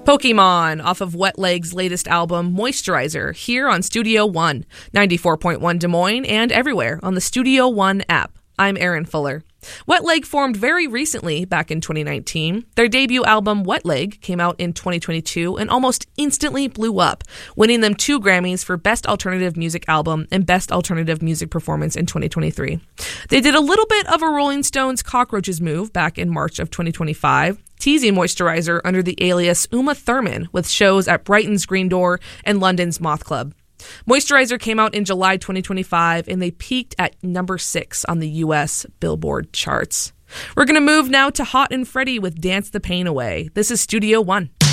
Pokemon off of Wet Leg's latest album, Moisturizer, here on Studio One, 94.1 Des Moines and everywhere on the Studio One app. I'm Erin Fuller. Wet Leg formed very recently, back in 2019. Their debut album, Wet Leg, came out in 2022 and almost instantly blew up, winning them 2 Grammys for Best Alternative Music Album and Best Alternative Music Performance in 2023. They did a little bit of a Rolling Stones Cockroaches move back in March of 2025, teasing Moisturizer under the alias Uma Thurman with shows at Brighton's Green Door and London's Moth Club. Moisturizer came out in July 2025, and they peaked at number 6 on the U.S. Billboard charts. We're going to move now to Hot and Freddie with Dance the Pain Away. This is Studio One.